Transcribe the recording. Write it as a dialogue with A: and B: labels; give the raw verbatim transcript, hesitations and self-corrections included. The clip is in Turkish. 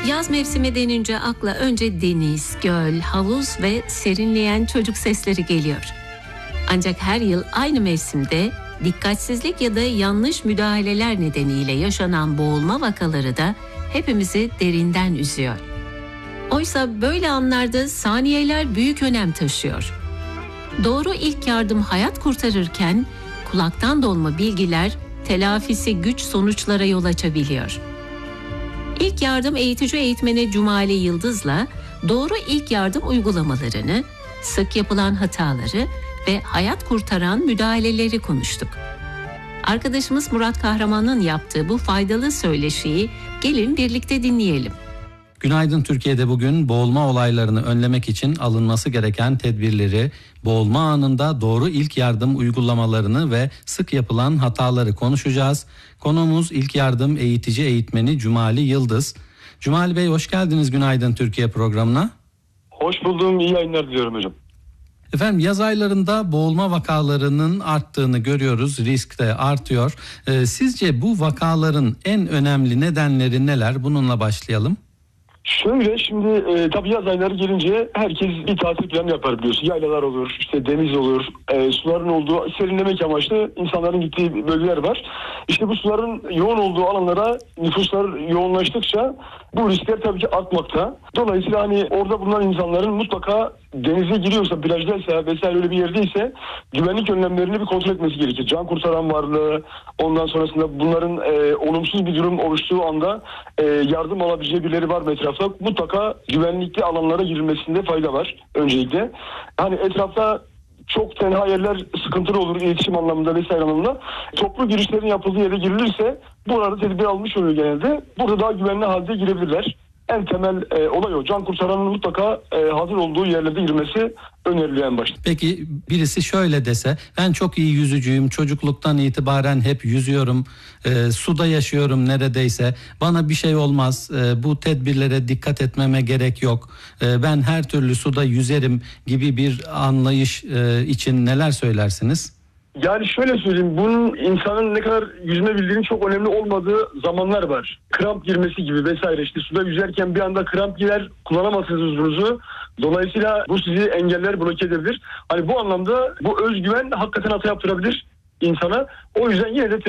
A: Yaz mevsimi denince akla önce deniz, göl, havuz ve serinleyen çocuk sesleri geliyor. Ancak her yıl aynı mevsimde dikkatsizlik ya da yanlış müdahaleler nedeniyle yaşanan boğulma vakaları da hepimizi derinden üzüyor. Oysa böyle anlarda saniyeler büyük önem taşıyor. Doğru ilk yardım hayat kurtarırken kulaktan dolma bilgiler telafisi güç sonuçlara yol açabiliyor. İlk yardım eğitici eğitmeni Cumali Yıldız'la doğru ilk yardım uygulamalarını, sık yapılan hataları ve hayat kurtaran müdahaleleri konuştuk. Arkadaşımız Murat Kahraman'ın yaptığı bu faydalı söyleşiyi gelin birlikte dinleyelim.
B: Günaydın Türkiye'de bugün boğulma olaylarını önlemek için alınması gereken tedbirleri, boğulma anında doğru ilk yardım uygulamalarını ve sık yapılan hataları konuşacağız. Konuğumuz ilk yardım eğitici eğitmeni Cumali Yıldız. Cumali Bey hoş geldiniz Günaydın Türkiye programına.
C: Hoş buldum, iyi yayınlar diliyorum hocam.
B: Efendim yaz aylarında boğulma vakalarının arttığını görüyoruz, risk de artıyor. Ee, sizce bu vakaların en önemli nedenleri neler? Bununla başlayalım.
C: Şöyle şimdi e, tabii yaz ayları gelince herkes bir tatil planı yapar biliyorsun. Yaylalar olur, işte deniz olur, e, suların olduğu serinlemek amaçlı insanların gittiği bölgeler var. İşte bu suların yoğun olduğu alanlara nüfuslar yoğunlaştıkça bu riskler tabii ki artmakta. Dolayısıyla hani orada bulunan insanların mutlaka denize giriyorsa, plajdaysa vesaire öyle bir yerdeyse güvenlik önlemlerini bir kontrol etmesi gerekir. Can kurtaran varlığı, ondan sonrasında bunların e, olumsuz bir durum oluştuğu anda e, yardım alabileceği birileri var mı etrafta? Mutlaka güvenlikli alanlara girilmesinde fayda var öncelikle. Hani etrafta çok tenha yerler sıkıntılı olur iletişim anlamında vesaire anlamında. Toplu girişlerin yapıldığı yere girilirse burada tedbir almış oluyor genelde. Burada daha güvenli halde girebilirler. En temel e, olay o. Can kurtaranın mutlaka e, hazır olduğu yerlerde girmesi öneriliyor en başta.
B: Peki birisi şöyle dese, ben çok iyi yüzücüyüm, çocukluktan itibaren hep yüzüyorum, e, suda yaşıyorum neredeyse, bana bir şey olmaz, e, bu tedbirlere dikkat etmeme gerek yok, e, ben her türlü suda yüzerim gibi bir anlayış e, için neler söylersiniz?
C: Yani şöyle söyleyeyim, bunun insanın ne kadar yüzme bildiğinin çok önemli olmadığı zamanlar var. Kramp girmesi gibi vesaire, işte suda yüzerken bir anda kramp girer, kullanamazsınız uzvunuzu. Dolayısıyla bu sizi engeller, bloke edebilir. Hani bu anlamda bu özgüven hakikaten hata yaptırabilir insana. O yüzden yine de